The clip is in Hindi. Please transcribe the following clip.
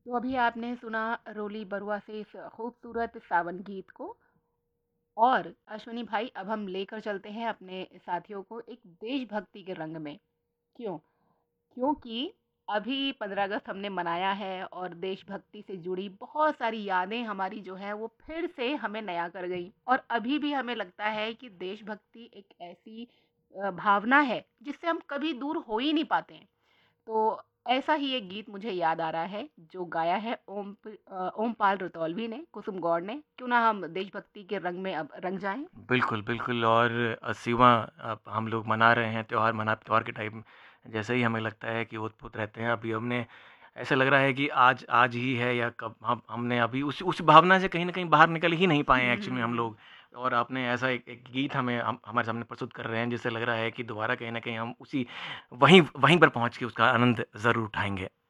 तो अभी आपने सुना रोली बरुआ से इस खूबसूरत सावन गीत को। और अश्विनी भाई, अब हम लेकर चलते हैं अपने साथियों को एक देशभक्ति के रंग में। क्यों? क्योंकि अभी 15 अगस्त हमने मनाया है और देशभक्ति से जुड़ी बहुत सारी यादें हमारी जो है वो फिर से हमें नया कर गई, और अभी भी हमें लगता है कि देशभक्ति एक ऐसी भावना है जिससे हम कभी दूर हो ही नहीं पाते हैं। तो ऐसा ही एक गीत मुझे याद आ रहा है जो गाया है ओमपाल रुतौलवी ने, कुसुम गौड़ ने। क्यों ना हम देशभक्ति के रंग में अब रंग जाएं। बिल्कुल, बिल्कुल। और 80वां अब हम लोग मना रहे हैं त्योहार, त्योहार के टाइम जैसे ही हमें लगता है कि ओत-प्रोत रहते हैं, अभी हमने ऐसा लग रहा है कि आज आज ही है या कब हमने अभी उस भावना से कहीं न कहीं बाहर निकल ही नहीं पाए हैं एक्चुअल में हम हम्म। लोग। और आपने ऐसा एक एक गीत हमारे सामने प्रस्तुत कर रहे हैं, जिससे लग रहा है कि दोबारा कहीं न कहीं हम उसी वहीं वहीं पर पहुँच के उसका आनंद ज़रूर उठाएँगे।